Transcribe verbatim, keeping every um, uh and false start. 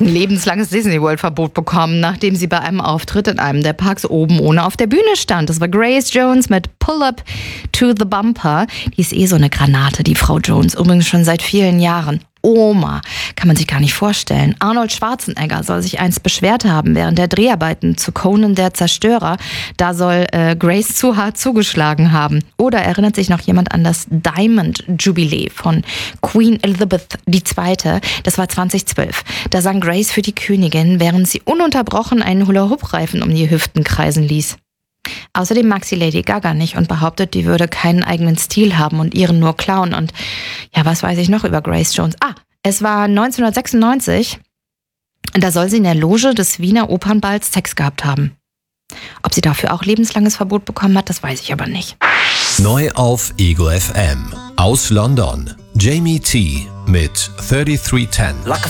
ein lebenslanges Disney World-Verbot bekommen, nachdem sie bei einem Auftritt in einem der Parks oben ohne auf der Bühne stand. Das war Grace Jones mit Pull Up to the Bumper. Die ist eh so eine Granate, die Frau Jones, übrigens schon seit vielen Jahren. Oma, kann man sich gar nicht vorstellen. Arnold Schwarzenegger soll sich einst beschwert haben während der Dreharbeiten zu Conan der Zerstörer. Da soll äh, Grace zu hart zugeschlagen haben. Oder erinnert sich noch jemand an das Diamond Jubilee von Queen Elizabeth die Zweite? Das war zweitausendzwölf. Da sang Grace für die Königin, während sie ununterbrochen einen Hula-Hoop-Reifen um die Hüften kreisen ließ. Außerdem mag sie Lady Gaga nicht und behauptet, die würde keinen eigenen Stil haben und ihren nur klauen. Und ja, was weiß ich noch über Grace Jones? Ah, es war neunzehnhundertsechsundneunzig. Da soll sie in der Loge des Wiener Opernballs Sex gehabt haben. Ob sie dafür auch lebenslanges Verbot bekommen hat, das weiß ich aber nicht. Neu auf Eagle F M. Aus London. Jamie T. mit dreiunddreißig zehn.